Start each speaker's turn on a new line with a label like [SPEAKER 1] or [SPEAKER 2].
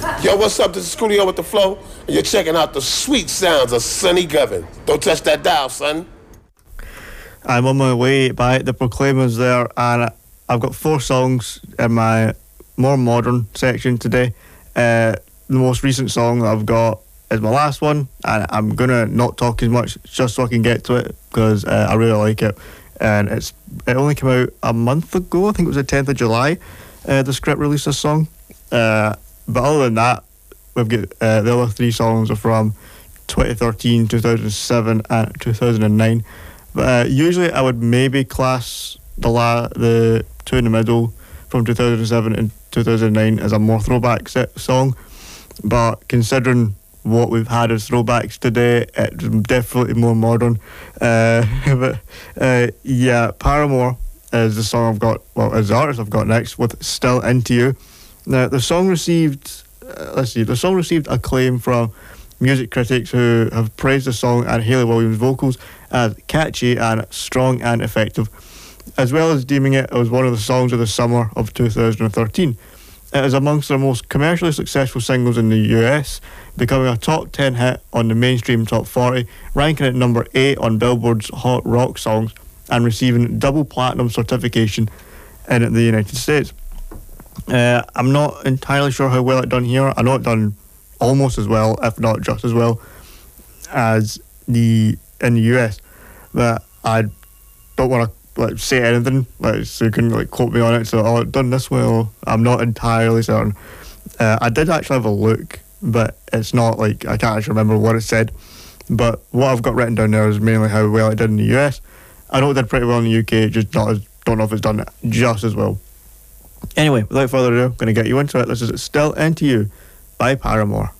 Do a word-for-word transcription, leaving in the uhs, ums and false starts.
[SPEAKER 1] Yo, what's up? This is Coolio with the Flow, and you're checking out the sweet sounds of Sonny Govin. Don't touch that dial, son.
[SPEAKER 2] I'm on my way by the Proclaimers there, and I've got four songs in my more modern section today. Uh, the most recent song that I've got is my last one, and I'm gonna not talk as much just so I can get to it because uh, I really like it. And it's it only came out a month ago. I think it was the tenth of July. Uh, the Script released this song. Uh, but other than that, we've got uh, the other three songs are from twenty thirteen, two thousand seven, and two thousand nine. But uh, usually I would maybe class the la- the two in the middle from two thousand seven and two thousand nine as a more throwback set song. But considering what we've had as throwbacks today, it's definitely more modern. Uh, but uh, yeah, Paramore is the song I've got, well, is the artist I've got next with Still Into You. Now, the song received, uh, let's see, the song received acclaim from music critics who have praised the song and Hayley Williams' vocals as catchy and strong and effective, as well as deeming it as one of the songs of the summer of two thousand thirteen. It is amongst their most commercially successful singles in the U S, becoming a top ten hit on the mainstream top forty, ranking at number eight on Billboard's Hot Rock Songs, and receiving double platinum certification in the United States. Uh, I'm not entirely sure how well it done here. I know it done almost as well, if not just as well, as the in the U S. But I don't want to like say anything, like so you can like quote me on it. So oh, it done this well. I'm not entirely certain. Uh, I did actually have a look, but it's not like I can't actually remember what it said. But what I've got written down there is mainly how well it did in the U S. I know it did pretty well in the U K, just not as, don't know if it's done just as well. Anyway, without further ado, I'm going to get you into it. This is Still Into You by Paramore.